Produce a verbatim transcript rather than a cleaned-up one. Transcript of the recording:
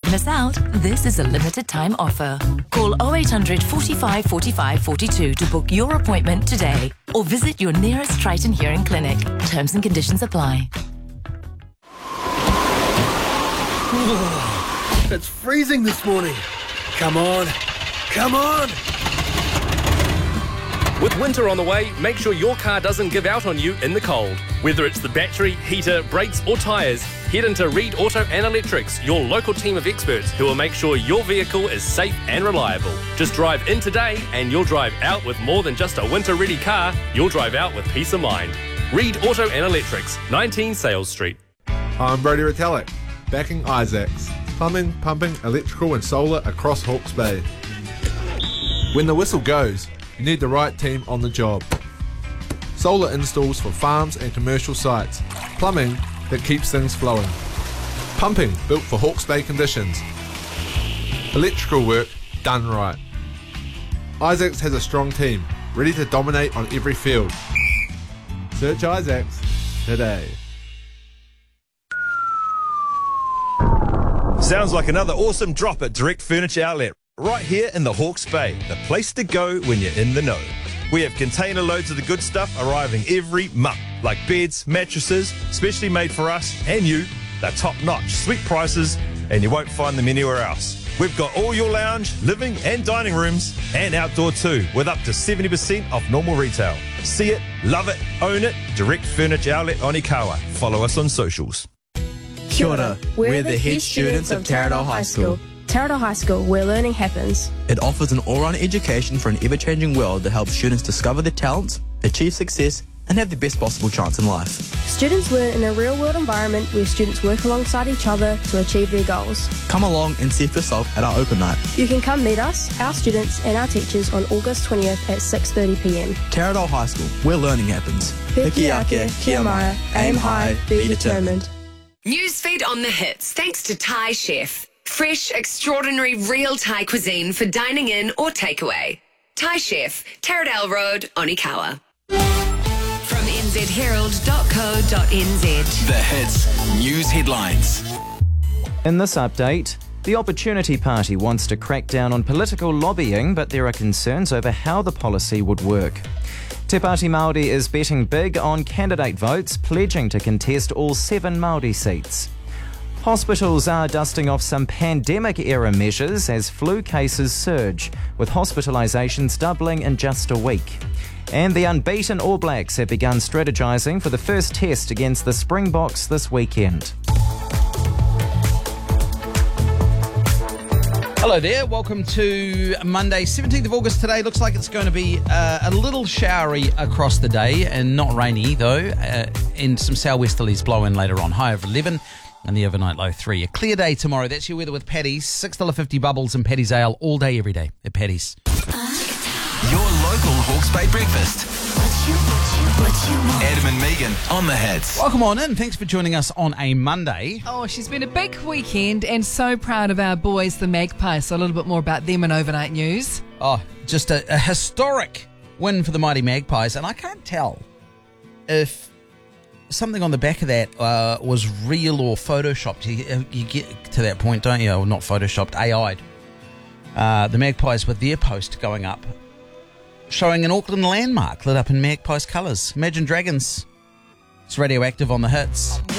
miss out, this is a limited time offer. Call oh eight hundred, forty-five, forty-five, forty-two to book your appointment today or visit your nearest Triton Hearing Clinic. Terms and conditions apply. It's freezing this morning. Come on. Come on. With winter on the way, make sure your car doesn't give out on you in the cold. Whether it's the battery, heater, brakes or tyres, head into Reed Auto and Electrics, your local team of experts who will make sure your vehicle is safe and reliable. Just drive in today and you'll drive out with more than just a winter-ready car. You'll drive out with peace of mind. Reed Auto and Electrics, nineteen Sales Street. I'm Brody Retallick, backing Isaacs. Plumbing, pumping, electrical and solar across Hawke's Bay. When the whistle goes, you need the right team on the job. Solar installs for farms and commercial sites. Plumbing that keeps things flowing. Pumping built for Hawke's Bay conditions. Electrical work done right. Isaacs has a strong team, ready to dominate on every field. Search Isaacs today. Sounds like another awesome drop at Direct Furniture Outlet. Right here in the Hawke's Bay, the place to go when you're in the know. We have container loads of the good stuff arriving every month, like beds, mattresses, specially made for us and you. They're top-notch, sweet prices, and you won't find them anywhere else. We've got all your lounge, living and dining rooms, and outdoor too, with up to seventy percent off normal retail. See it, love it, own it. Direct Furniture Outlet Onikawa. Follow us on socials. Kia ora. We're, We're the head students of Taradale High School. Taradale High School, where learning happens. It offers an all-round education for an ever-changing world that helps students discover their talents, achieve success, and have the best possible chance in life. Students learn in a real-world environment where students work alongside each other to achieve their goals. Come along and see for yourself at our open night. You can come meet us, our students and our teachers on August twentieth at six thirty p m. Taradale High School, where learning happens. Piki ake, kia mai, aim high, be determined. Newsfeed on the hits, thanks to Thai Chef. Fresh, extraordinary, real Thai cuisine for dining in or takeaway. Thai Chef, Taradale Road, Onikawa. From n z herald dot co dot n z. The hits, news headlines. In this update, the Opportunity Party wants to crack down on political lobbying, but there are concerns over how the policy would work. Te Pāti Māori is betting big on candidate votes, pledging to contest all seven Māori seats. Hospitals are dusting off some pandemic-era measures as flu cases surge, with hospitalisations doubling in just a week. And the unbeaten All Blacks have begun strategising for the first test against the Springboks this weekend. Hello there, welcome to Monday, seventeenth of August. Today looks like it's going to be uh, a little showery across the day and not rainy though, uh, and some southwesterlies blow in later on, high of eleven. And the overnight low three. A clear day tomorrow. That's your weather with Paddy's. six dollars fifty bubbles and Paddy's Ale all day, every day at Paddy's. Your local Hawke's Bay breakfast. What you, what you, what you want. Adam and Megan on the hits. Welcome on in. Thanks for joining us on a Monday. Oh, she's been a big weekend and so proud of our boys, the Magpies. So a little bit more about them in overnight news. Oh, just a, a historic win for the mighty Magpies. And I can't tell if something on the back of that uh, was real or photoshopped. You, you get to that point, don't you? Or not photoshopped, A I'd. Uh, the Magpies with their post going up, showing an Auckland landmark lit up in Magpies colours. Imagine Dragons. It's Radioactive on the hits.